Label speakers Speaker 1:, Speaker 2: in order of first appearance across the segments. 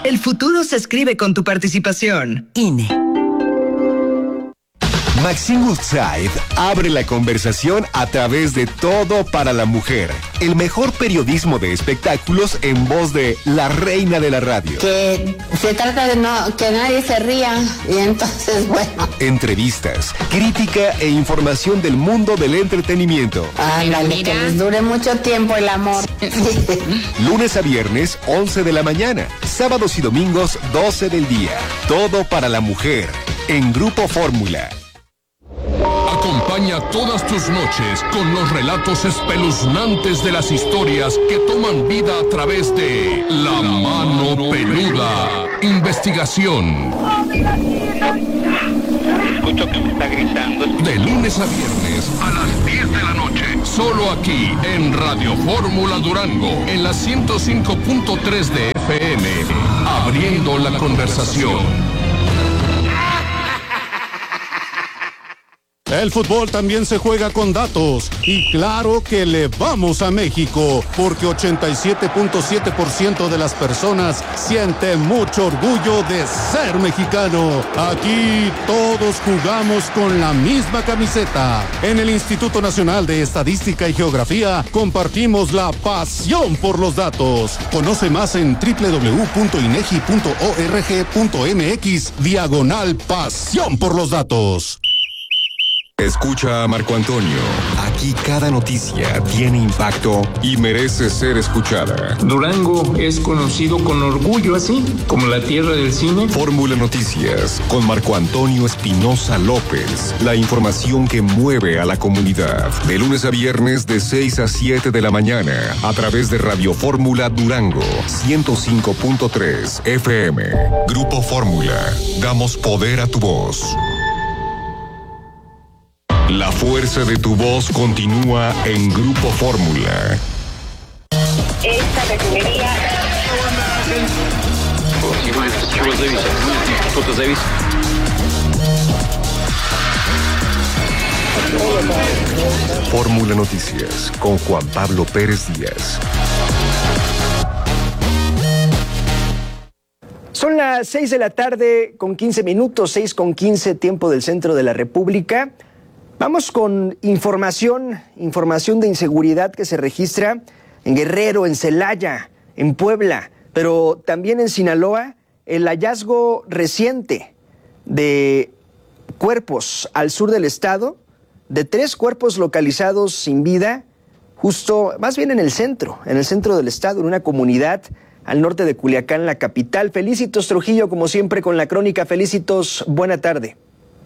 Speaker 1: El futuro se escribe con tu participación. INE.
Speaker 2: Maxine Woodside abre la conversación a través de Todo para la Mujer. El mejor periodismo de espectáculos en voz de la reina de la radio.
Speaker 3: Que se trata de que nadie se ría y entonces, bueno.
Speaker 2: Entrevistas, crítica e información del mundo del entretenimiento.
Speaker 3: Ándale, que les dure mucho tiempo el amor.
Speaker 2: Lunes a viernes, 11 de la mañana. Sábados y domingos, 12 del día. Todo para la Mujer. En Grupo Fórmula.
Speaker 4: Acompaña todas tus noches con los relatos espeluznantes de las historias que toman vida a través de La Mano Peluda. Investigación.
Speaker 5: Escucho que me está gritando.
Speaker 4: De lunes a viernes a las 10 de la noche. Solo aquí en Radio Fórmula Durango. En la 105.3 de FM. Abriendo la conversación.
Speaker 6: El fútbol también se juega con datos y claro que le vamos a México porque 87.7% de las personas siente mucho orgullo de ser mexicano. Aquí todos jugamos con la misma camiseta. En el Instituto Nacional de Estadística y Geografía compartimos la pasión por los datos. Conoce más en www.inegi.org.mx/pasión por los datos.
Speaker 2: Escucha a Marco Antonio. Aquí cada noticia tiene impacto y merece ser escuchada.
Speaker 7: Durango es conocido con orgullo así, como la tierra del cine.
Speaker 2: Fórmula Noticias con Marco Antonio Espinosa López. La información que mueve a la comunidad. De lunes a viernes de 6 a 7 de la mañana a través de Radio Fórmula Durango 105.3 FM. Grupo Fórmula. Damos poder a tu voz. La fuerza de tu voz continúa en Grupo Fórmula.
Speaker 8: Esta refinería...
Speaker 2: Fórmula Noticias con Juan Pablo Pérez Díaz.
Speaker 9: Son las 6 de la tarde con 15 minutos, 6:15 tiempo del centro de la República. Vamos con información de inseguridad que se registra en Guerrero, en Celaya, en Puebla, pero también en Sinaloa, el hallazgo reciente de cuerpos al sur del estado, de 3 cuerpos localizados sin vida, justo, más bien en el centro del estado, en una comunidad al norte de Culiacán, la capital. Felicitos Trujillo, como siempre, con la crónica. Felicitos, buena tarde.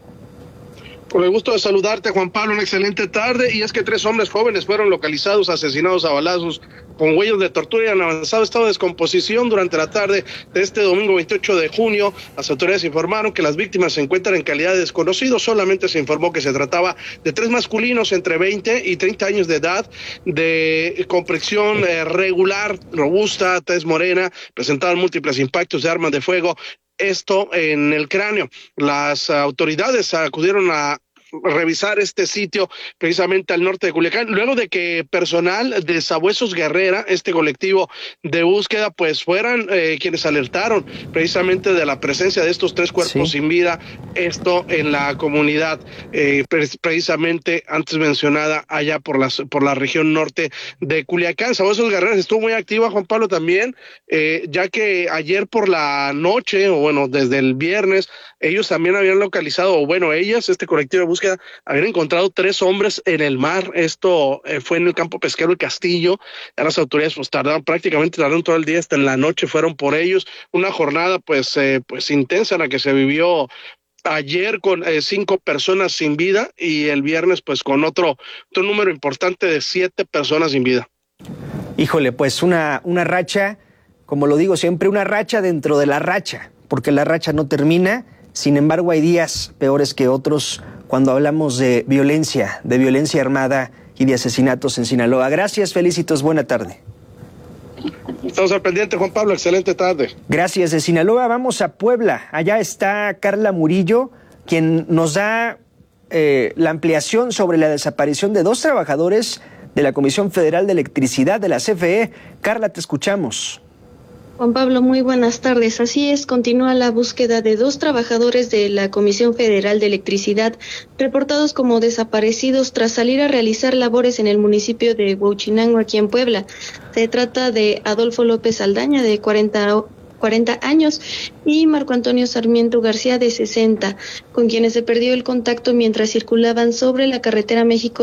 Speaker 10: Con el gusto de saludarte, Juan Pablo, una excelente tarde. Y es que 3 hombres jóvenes fueron localizados, asesinados a balazos, con huellas de tortura y en avanzado estado de descomposición durante la tarde de este domingo 28 de junio. Las autoridades informaron que las víctimas se encuentran en calidad de desconocidos. Solamente se informó que se trataba de 3 masculinos entre 20 y 30 años de edad, de complexión regular, robusta, tez morena, presentaban múltiples impactos de armas de fuego. Esto en el cráneo. Las autoridades acudieron a revisar este sitio precisamente al norte de Culiacán, luego de que personal de Sabuesos Guerrera, este colectivo de búsqueda, pues fueran quienes alertaron precisamente de la presencia de estos 3 cuerpos sin vida, esto en la comunidad precisamente antes mencionada allá por la región norte de Culiacán. Sabuesos Guerrera estuvo muy activa, Juan Pablo, también, ya que ayer por la noche, o bueno, desde el viernes, ellos también habían localizado, o bueno, este colectivo de búsqueda, habían encontrado 3 hombres en el mar. Esto fue en el campo pesquero El Castillo. Ya las autoridades pues tardaron todo el día, hasta en la noche fueron por ellos. Una jornada pues intensa en la que se vivió ayer con 5 personas sin vida y el viernes pues con otro número importante de 7 personas sin vida.
Speaker 9: Híjole, pues una racha, como lo digo siempre, una racha dentro de la racha, porque la racha no termina. Sin embargo, hay días peores que otros cuando hablamos de violencia armada y de asesinatos en Sinaloa. Gracias, Felicitos, buena tarde.
Speaker 10: Estamos al pendiente, Juan Pablo, excelente tarde.
Speaker 9: Gracias. De Sinaloa vamos a Puebla. Allá está Carla Murillo, quien nos da la ampliación sobre la desaparición de 2 trabajadores de la Comisión Federal de Electricidad de la CFE. Carla, te escuchamos.
Speaker 11: Juan Pablo, muy buenas tardes. Así es, continúa la búsqueda de 2 trabajadores de la Comisión Federal de Electricidad reportados como desaparecidos tras salir a realizar labores en el municipio de Huauchinango, aquí en Puebla. Se trata de Adolfo López Aldaña, de 40 años, y Marco Antonio Sarmiento García, de 60, con quienes se perdió el contacto mientras circulaban sobre la carretera México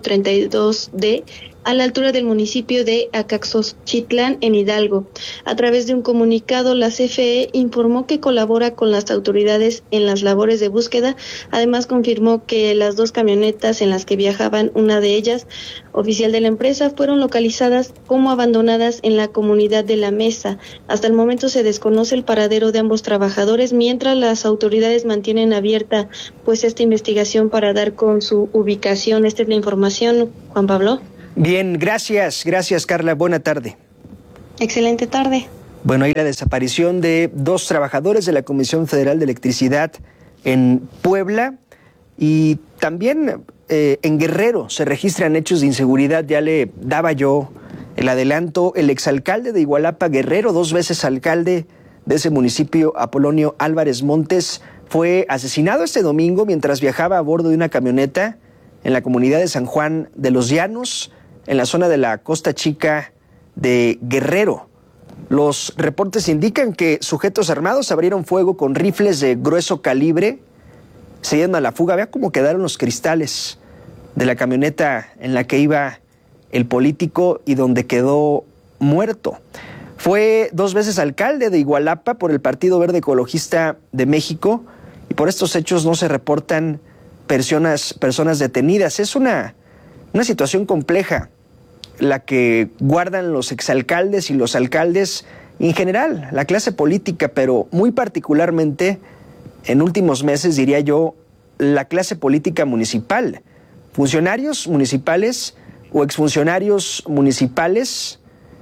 Speaker 11: 132D a la altura del municipio de Acaxochitlán, en Hidalgo. A través de un comunicado, la CFE informó que colabora con las autoridades en las labores de búsqueda. Además, confirmó que las 2 camionetas en las que viajaban, una de ellas oficial de la empresa, fueron localizadas como abandonadas en la comunidad de La Mesa. Hasta el momento se desconoce el paradero de ambos trabajadores, mientras las autoridades mantienen abierta pues esta investigación para dar con su ubicación. Esta es la información, Juan Pablo.
Speaker 9: Bien, gracias Carla, buena tarde.
Speaker 11: Excelente tarde.
Speaker 9: Bueno, hay la desaparición de 2 trabajadores de la Comisión Federal de Electricidad en Puebla y también en Guerrero se registran hechos de inseguridad. Ya le daba yo el adelanto, el exalcalde de Igualapa, Guerrero, 2 veces alcalde de ese municipio, Apolonio Álvarez Montes, fue asesinado este domingo mientras viajaba a bordo de una camioneta en la comunidad de San Juan de los Llanos, en la zona de la Costa Chica de Guerrero. Los reportes indican que sujetos armados abrieron fuego con rifles de grueso calibre, se dieron a la fuga. Vea cómo quedaron los cristales de la camioneta en la que iba el político y donde quedó muerto. Fue 2 veces alcalde de Igualapa por el Partido Verde Ecologista de México y por estos hechos no se reportan personas detenidas. Es una situación compleja la que guardan los exalcaldes y los alcaldes, en general, la clase política, pero muy particularmente, en últimos meses, diría yo, la clase política municipal. Funcionarios municipales o exfuncionarios municipales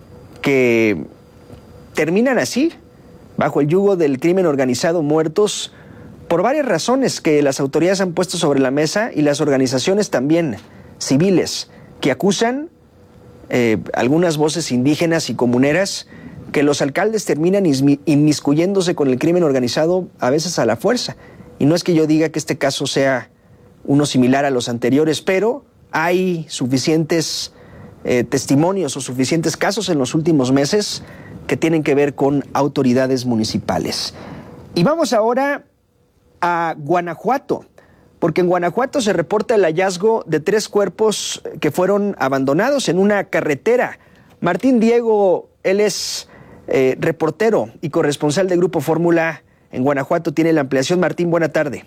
Speaker 9: que terminan así, bajo el yugo del crimen organizado, muertos por varias razones que las autoridades han puesto sobre la mesa y las organizaciones también civiles que acusan algunas voces indígenas y comuneras que los alcaldes terminan inmiscuyéndose con el crimen organizado a veces a la fuerza. Y no es que yo diga que este caso sea uno similar a los anteriores, pero hay suficientes testimonios o suficientes casos en los últimos meses que tienen que ver con autoridades municipales. Y vamos ahora a Guanajuato, porque en Guanajuato se reporta el hallazgo de 3 cuerpos que fueron abandonados en una carretera. Martín Diego, él es reportero y corresponsal de Grupo Fórmula en Guanajuato, tiene la ampliación. Martín, buena tarde.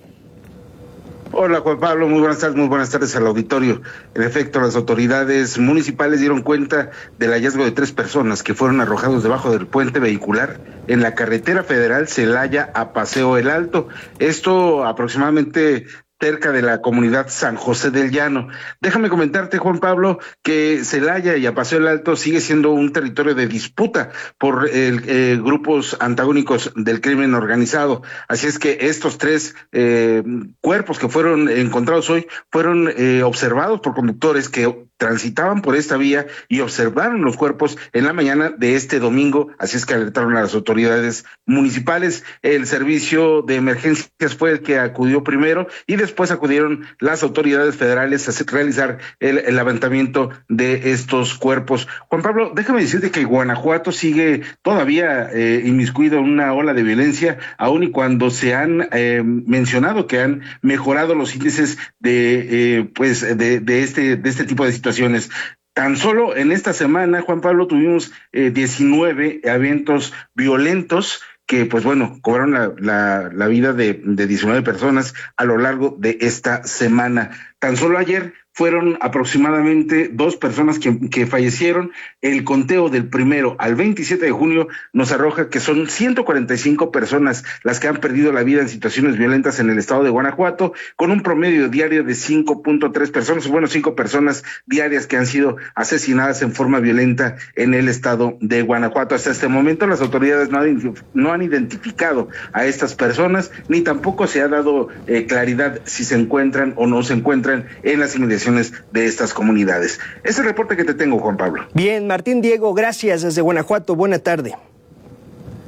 Speaker 12: Hola Juan Pablo, muy buenas tardes al auditorio. En efecto, las autoridades municipales dieron cuenta del hallazgo de 3 personas que fueron arrojados debajo del puente vehicular en la carretera federal Celaya a Paseo El Alto. Esto aproximadamente cerca de la comunidad San José del Llano. Déjame comentarte, Juan Pablo, que Celaya y a Paseo El Alto sigue siendo un territorio de disputa por grupos antagónicos del crimen organizado. Así es que estos 3 cuerpos que fueron encontrados hoy fueron observados por conductores que transitaban por esta vía y observaron los cuerpos en la mañana de este domingo, así es que alertaron a las autoridades municipales. El servicio de emergencias fue el que acudió primero y después acudieron las autoridades federales a realizar el levantamiento de estos cuerpos. Juan Pablo, déjame decirte que Guanajuato sigue todavía inmiscuido en una ola de violencia, aun y cuando se han mencionado que han mejorado los índices de este tipo de situaciones. Tan solo en esta semana, Juan Pablo, tuvimos 19 eventos violentos que, pues bueno, cobraron la vida de 19 personas a lo largo de esta semana. Tan solo ayer fueron aproximadamente 2 personas que fallecieron. El conteo del 1 al 27 de junio nos arroja que son 145 personas las que han perdido la vida en situaciones violentas en el estado de Guanajuato, con un promedio diario de 5.3 personas, 5 personas diarias que han sido asesinadas en forma violenta en el estado de Guanajuato. Hasta este momento las autoridades no han identificado a estas personas, ni tampoco se ha dado claridad si se encuentran o no se encuentran en las inmediaciones de estas comunidades. Es el reporte que te tengo, Juan Pablo.
Speaker 9: Bien, Martín Diego, gracias desde Guanajuato. Buena tarde.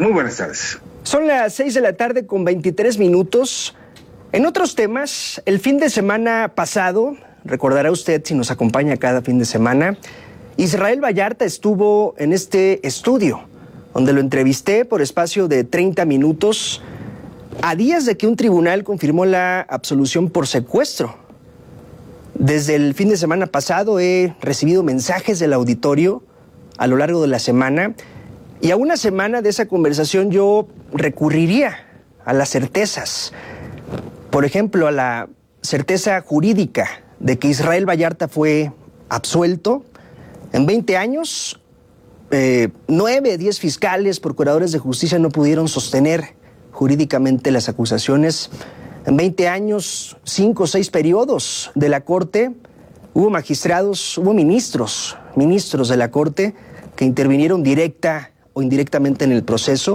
Speaker 12: Muy buenas tardes.
Speaker 9: Son las 6 de la tarde con 23 minutos. En otros temas, el fin de semana pasado, recordará usted si nos acompaña cada fin de semana, Israel Vallarta estuvo en este estudio, donde lo entrevisté por espacio de 30 minutos, a días de que un tribunal confirmó la absolución por secuestro. Desde el fin de semana pasado he recibido mensajes del auditorio a lo largo de la semana, y a una semana de esa conversación yo recurriría a las certezas. Por ejemplo, a la certeza jurídica de que Israel Vallarta fue absuelto. En 20 años, 9, 10 fiscales, procuradores de justicia no pudieron sostener jurídicamente las acusaciones. En 20 años, 5 o 6 periodos de la Corte, hubo magistrados, hubo ministros de la Corte que intervinieron directa o indirectamente en el proceso.